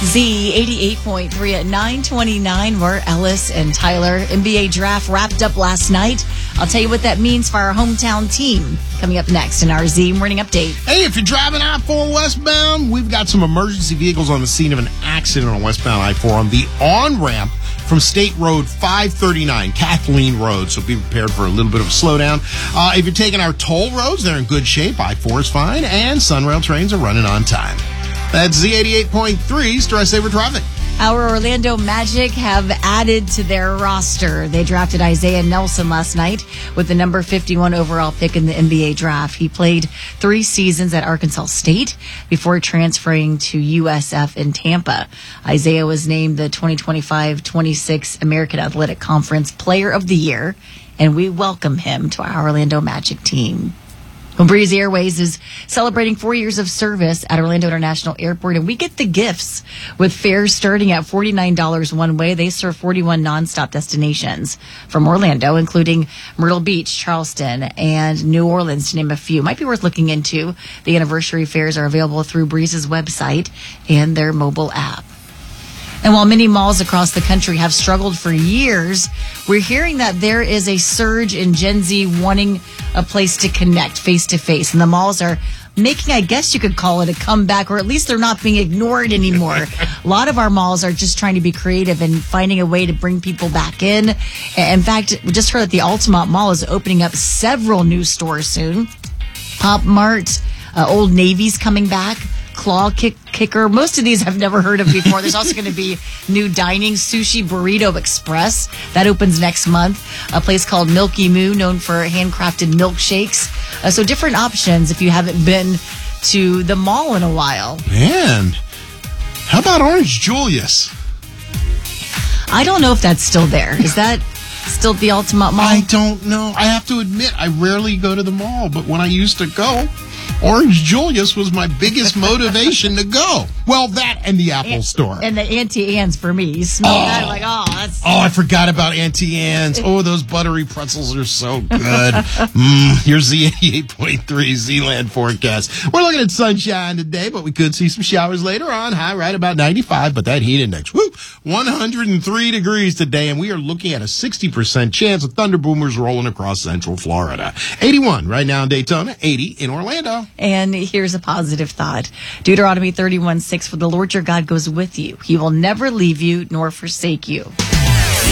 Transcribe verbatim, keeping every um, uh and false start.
Z eighty-eight point three at nine twenty-nine. We're Ellis and Tyler. N B A draft wrapped up last night. I'll tell you what that means for our hometown team. Coming up next in our Z Morning Update. Hey, if you're driving I four westbound, we've got some emergency vehicles on the scene of an accident on westbound I four on the on-ramp from State Road five thirty-nine, Kathleen Road. So be prepared for a little bit of a slowdown. Uh, if you're taking our toll roads, they're in good shape. I four is fine, and Sunrail trains are running on time. That's Z eighty-eight point three, Stress Saver Traffic. Our Orlando Magic have added to their roster. They drafted Isaiah Nelson last night with the number fifty-one overall pick in the N B A draft. He played three seasons at Arkansas State before transferring to U S F in Tampa. Isaiah was named the twenty twenty-five twenty-six American Athletic Conference Player of the Year, and we welcome him to our Orlando Magic team. Well, Breeze Airways is celebrating four years of service at Orlando International Airport, and we get the gifts with fares starting at forty-nine dollars one way. They serve forty-one nonstop destinations from Orlando, including Myrtle Beach, Charleston, and New Orleans, to name a few. Might be worth looking into. The anniversary fares are available through Breeze's website and their mobile app. And while many malls across the country have struggled for years, we're hearing that there is a surge in Gen Z wanting a place to connect face-to-face. And the malls are making, I guess you could call it a comeback, or at least they're not being ignored anymore. A lot of our malls are just trying to be creative and finding a way to bring people back in. In fact, we just heard that the Altamont Mall is opening up several new stores soon. Pop Mart, uh, Old Navy's coming back. Claw kick, Kicker. Most of these I've never heard of before. There's also going to be new dining, Sushi Burrito Express. That opens next month. A place called Milky Moo, known for handcrafted milkshakes. Uh, so different options if you haven't been to the mall in a while. Man, how about Orange Julius? I don't know if that's still there. Is that still at the Altamont Mall? I don't know. I have to admit, I rarely go to the mall, but when I used to go, Orange Julius was my biggest motivation to go. Well, that and the Apple and, Store. And the Auntie Anne's for me. You smell oh. that, like, oh, that's... Oh, I forgot about Auntie Anne's. Oh, those buttery pretzels are so good. mm, your Z eighty-eight point three Z-Land forecast. We're looking at sunshine today, but we could see some showers later on. High right about ninety-five, but that heat index, whoop, one hundred three degrees today, and we are looking at a sixty percent chance of thunder boomers rolling across central Florida. eighty-one right now in Daytona, eighty in Orlando. And here's a positive thought. Deuteronomy thirty-one six, for the Lord your God goes with you. He will never leave you nor forsake you.